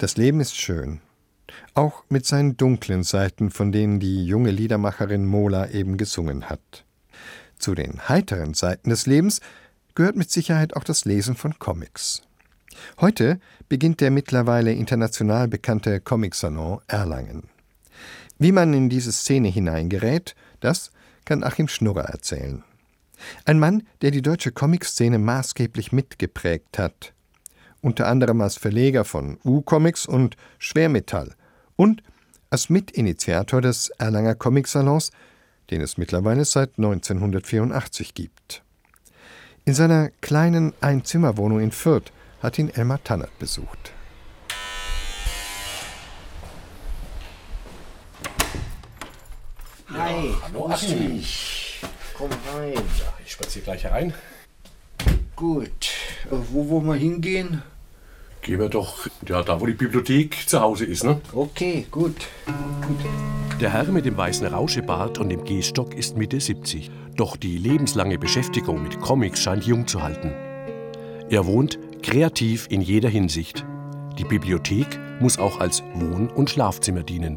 Das Leben ist schön, auch mit seinen dunklen Seiten, von denen die junge Liedermacherin Mola eben gesungen hat. Zu den heiteren Seiten des Lebens gehört mit Sicherheit auch das Lesen von Comics. Heute beginnt der mittlerweile international bekannte Comic-Salon Erlangen. Wie man in diese Szene hineingerät, das kann Achim Schnurrer erzählen. Ein Mann, der die deutsche Comic-Szene maßgeblich mitgeprägt hat. Unter anderem als Verleger von U-Comics und Schwermetall und als Mitinitiator des Erlanger Comic-Salons, den es mittlerweile seit 1984 gibt. In seiner kleinen Einzimmerwohnung in Fürth hat ihn Elmar Tannert besucht. Hi, hallo grüß Achim. dich. Komm rein. Ja, ich spaziere gleich herein. Gut, wo wollen wir hingehen? Gehen wir doch da, wo die Bibliothek zu Hause ist, ne? Okay, gut. Der Herr mit dem weißen Rauschebart und dem Gehstock ist Mitte 70. Doch die lebenslange Beschäftigung mit Comics scheint jung zu halten. Er wohnt kreativ in jeder Hinsicht. Die Bibliothek muss auch als Wohn- und Schlafzimmer dienen.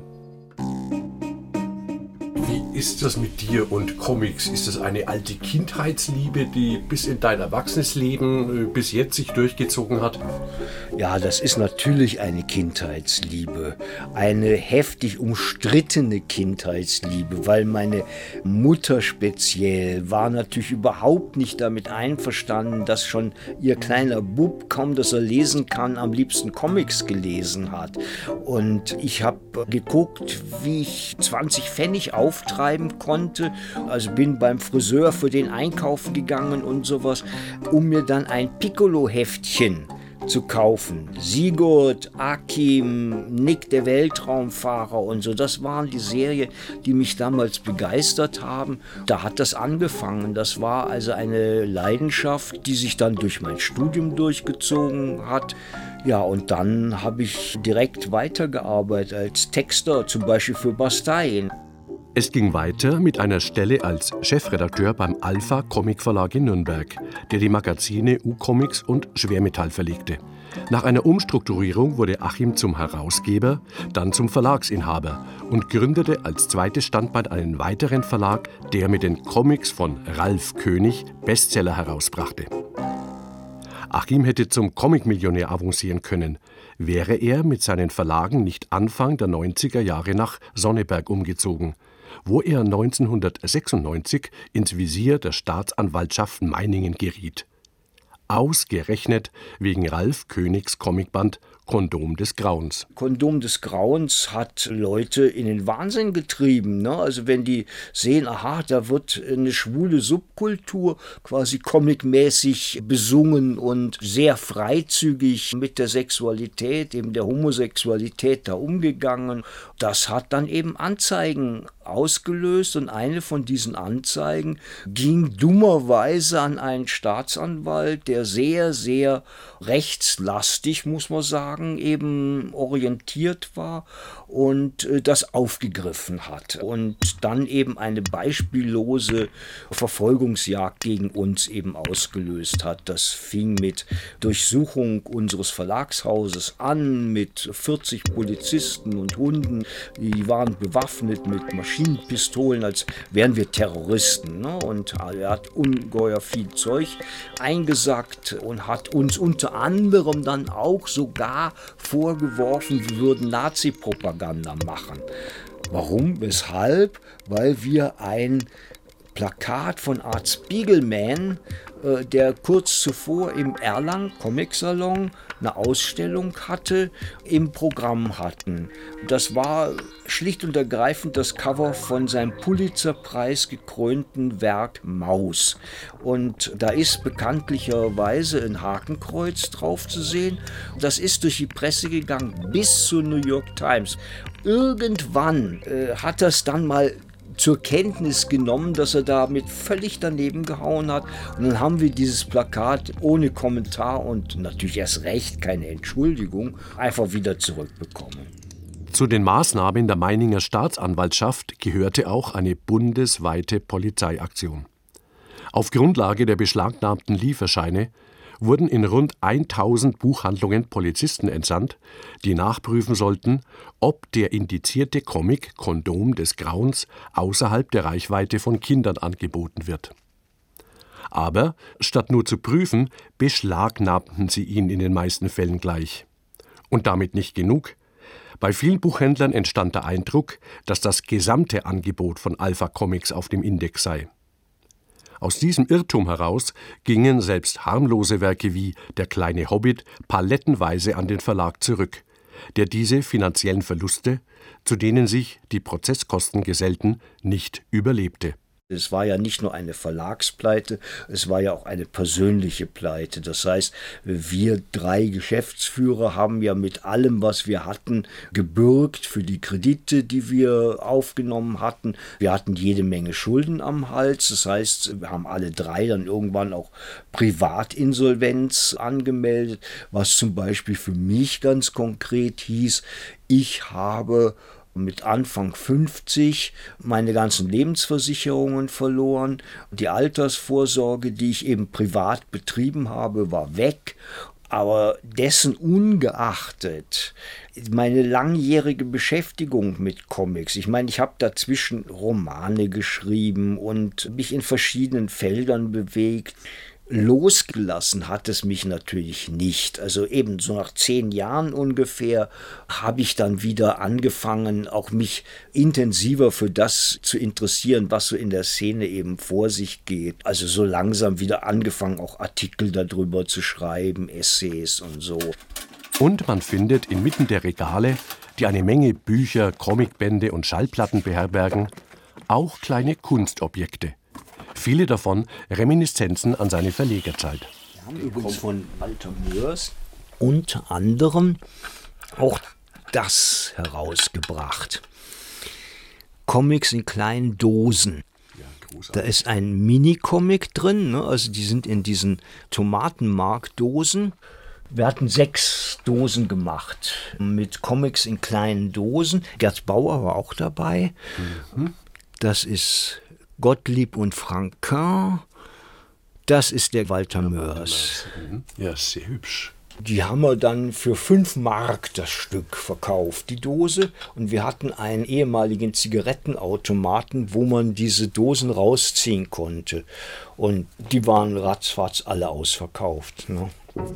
Wie ist das mit dir und Comics? Ist das eine alte Kindheitsliebe, die bis in dein Erwachsenesleben bis jetzt sich durchgezogen hat? Ja, das ist natürlich eine Kindheitsliebe. Eine heftig umstrittene Kindheitsliebe, weil meine Mutter speziell war natürlich überhaupt nicht damit einverstanden, dass schon ihr kleiner Bub, kaum dass er lesen kann, am liebsten Comics gelesen hat. Und ich habe geguckt, wie ich 20 Pfennig auftreiben konnte. Also bin beim Friseur für den einkaufen gegangen und sowas, um mir dann ein Piccolo-Heftchen zu kaufen. Sigurd, Akim, Nick der Weltraumfahrer und so. Das waren die Serien, die mich damals begeistert haben. Da hat das angefangen. Das war also eine Leidenschaft, die sich dann durch mein Studium durchgezogen hat. Ja, und dann habe ich direkt weitergearbeitet als Texter, zum Beispiel für Bastei. Es ging weiter mit einer Stelle als Chefredakteur beim Alpha Comic Verlag in Nürnberg, der die Magazine U-Comics und Schwermetall verlegte. Nach einer Umstrukturierung wurde Achim zum Herausgeber, dann zum Verlagsinhaber und gründete als zweites Standbein einen weiteren Verlag, der mit den Comics von Ralf König Bestseller herausbrachte. Achim hätte zum Comic-Millionär avancieren können, wäre er mit seinen Verlagen nicht Anfang der 90er Jahre nach Sonneberg umgezogen, wo er 1996 ins Visier der Staatsanwaltschaft Meiningen geriet. Ausgerechnet wegen Ralf Königs Comicband Kondom des Grauens. Kondom des Grauens hat Leute in den Wahnsinn getrieben, ne? Also wenn die sehen, aha, da wird eine schwule Subkultur quasi comicmäßig besungen und sehr freizügig mit der Sexualität, eben der Homosexualität da umgegangen. Das hat dann eben Anzeigen ausgelöst und eine von diesen Anzeigen ging dummerweise an einen Staatsanwalt, der sehr, sehr rechtslastig, muss man sagen, eben orientiert war und das aufgegriffen hat und dann eben eine beispiellose Verfolgungsjagd gegen uns eben ausgelöst hat. Das fing mit Durchsuchung unseres Verlagshauses an, mit 40 Polizisten und Hunden, die waren bewaffnet mit Maschinenpistolen, als wären wir Terroristen, ne? Und er hat ungeheuer viel Zeug eingesackt und hat uns unter anderem dann auch sogar vorgeworfen, wir würden Nazi-Propaganda machen. Warum? Weshalb? Weil wir ein Plakat von Art Spiegelman, der kurz zuvor im Erlangen Comic-Salon eine Ausstellung hatte, im Programm hatten. Das war schlicht und ergreifend das Cover von seinem Pulitzer-Preis gekrönten Werk Maus. Und da ist bekanntlicherweise ein Hakenkreuz drauf zu sehen. Das ist durch die Presse gegangen bis zur New York Times. Irgendwann hat das dann mal zur Kenntnis genommen, dass er damit völlig daneben gehauen hat. Und dann haben wir dieses Plakat ohne Kommentar und natürlich erst recht keine Entschuldigung einfach wieder zurückbekommen. Zu den Maßnahmen der Meininger Staatsanwaltschaft gehörte auch eine bundesweite Polizeiaktion. Auf Grundlage der beschlagnahmten Lieferscheine wurden in rund 1000 Buchhandlungen Polizisten entsandt, die nachprüfen sollten, ob der indizierte Comic Kondom des Grauens außerhalb der Reichweite von Kindern angeboten wird. Aber statt nur zu prüfen, beschlagnahmten sie ihn in den meisten Fällen gleich. Und damit nicht genug. Bei vielen Buchhändlern entstand der Eindruck, dass das gesamte Angebot von Alpha Comics auf dem Index sei. Aus diesem Irrtum heraus gingen selbst harmlose Werke wie Der kleine Hobbit palettenweise an den Verlag zurück, der diese finanziellen Verluste, zu denen sich die Prozesskosten gesellten, nicht überlebte. Es war ja nicht nur eine Verlagspleite, es war ja auch eine persönliche Pleite. Das heißt, wir 3 Geschäftsführer haben ja mit allem, was wir hatten, gebürgt für die Kredite, die wir aufgenommen hatten. Wir hatten jede Menge Schulden am Hals. Das heißt, wir haben alle 3 dann irgendwann auch Privatinsolvenz angemeldet, was zum Beispiel für mich ganz konkret hieß, ich habe mit Anfang 50 meine ganzen Lebensversicherungen verloren. Die Altersvorsorge, die ich eben privat betrieben habe, war weg. Aber dessen ungeachtet meine langjährige Beschäftigung mit Comics, ich meine, ich habe dazwischen Romane geschrieben und mich in verschiedenen Feldern bewegt. Losgelassen hat es mich natürlich nicht. Also eben so nach 10 Jahren ungefähr habe ich dann wieder angefangen, auch mich intensiver für das zu interessieren, was so in der Szene eben vor sich geht. Also so langsam wieder angefangen, auch Artikel darüber zu schreiben, Essays und so. Und man findet inmitten der Regale, die eine Menge Bücher, Comicbände und Schallplatten beherbergen, auch kleine Kunstobjekte. Viele davon Reminiszenzen an seine Verlegerzeit. Wir haben übrigens von Walter Mörs unter anderem auch das herausgebracht. Comics in kleinen Dosen. Da ist ein Mini-Comic drin, ne? Also die sind in diesen Tomatenmarkdosen. Wir hatten 6 Dosen gemacht mit Comics in kleinen Dosen. Gerd Bauer war auch dabei. Das ist Gottlieb und Franquin, das ist der Walter Mörs. Ja, sehr hübsch. Die haben wir dann für 5 Mark das Stück verkauft, die Dose. Und wir hatten einen ehemaligen Zigarettenautomaten, wo man diese Dosen rausziehen konnte. Und die waren ratzfatz alle ausverkauft. Ne?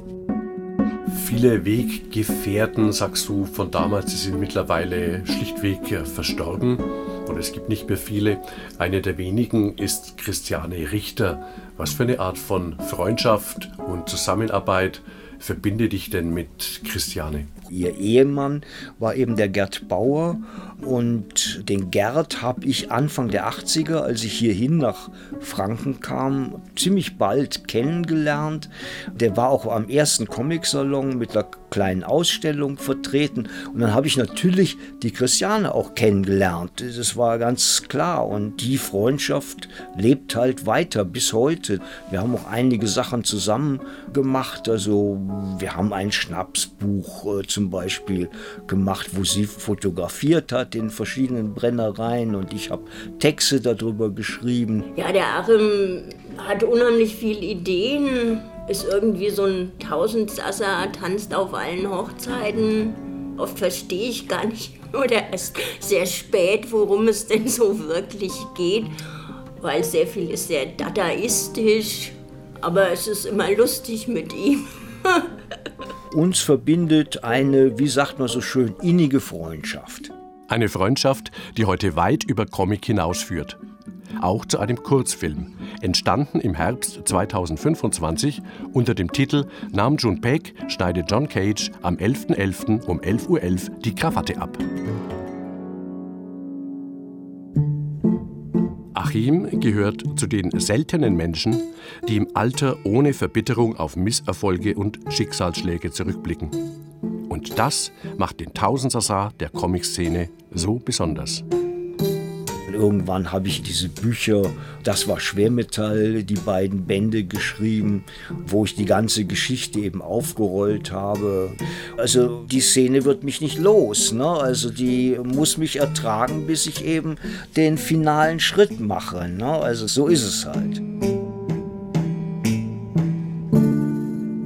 Viele Weggefährten, sagst du, von damals, die sind mittlerweile schlichtweg verstorben. Und es gibt nicht mehr viele. Eine der wenigen ist Christiane Richter. Was für eine Art von Freundschaft und Zusammenarbeit verbindet dich denn mit Christiane? Ihr Ehemann war eben der Gerd Bauer und den Gerd habe ich Anfang der 80er, als ich hierhin nach Franken kam, ziemlich bald kennengelernt. Der war auch am ersten Comicsalon mit einer kleinen Ausstellung vertreten und dann habe ich natürlich die Christiane auch kennengelernt. Das war ganz klar und die Freundschaft lebt halt weiter bis heute. Wir haben auch einige Sachen zusammen gemacht, also wir haben ein Schnapsbuch zum Beispiel gemacht, wo sie fotografiert hat in verschiedenen Brennereien und ich habe Texte darüber geschrieben. Ja, der Achim hat unheimlich viele Ideen, ist irgendwie so ein Tausendsasser, tanzt auf allen Hochzeiten. Oft verstehe ich gar nicht oder erst sehr spät, worum es denn so wirklich geht, weil sehr viel ist sehr dadaistisch, aber es ist immer lustig mit ihm. Uns verbindet eine, wie sagt man so schön, innige Freundschaft. Eine Freundschaft, die heute weit über Comic hinausführt. Auch zu einem Kurzfilm, entstanden im Herbst 2025 unter dem Titel Nam June Paik schneidet John Cage am 11.11. um 11:11 Uhr die Krawatte ab. Achim gehört zu den seltenen Menschen, die im Alter ohne Verbitterung auf Misserfolge und Schicksalsschläge zurückblicken. Und das macht den Tausendsasa der Comic-Szene so besonders. Irgendwann habe ich diese Bücher, das war Schwermetall, die beiden Bände geschrieben, wo ich die ganze Geschichte eben aufgerollt habe. Also die Szene wird mich nicht los, ne? Also die muss mich ertragen, bis ich eben den finalen Schritt mache, ne? Also so ist es halt.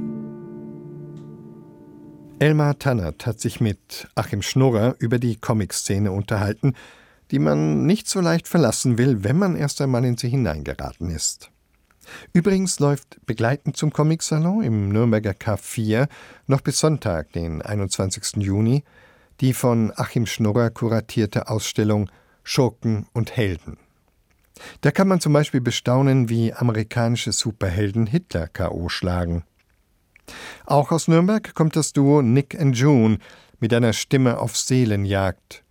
Elmar Tannert hat sich mit Achim Schnurrer über die Comic-Szene unterhalten, die man nicht so leicht verlassen will, wenn man erst einmal in sie hineingeraten ist. Übrigens läuft begleitend zum Comic-Salon im Nürnberger K4 noch bis Sonntag, den 21. Juni, die von Achim Schnurrer kuratierte Ausstellung Schurken und Helden. Da kann man zum Beispiel bestaunen, wie amerikanische Superhelden Hitler K.O. schlagen. Auch aus Nürnberg kommt das Duo Nick and June mit einer Stimme auf Seelenjagd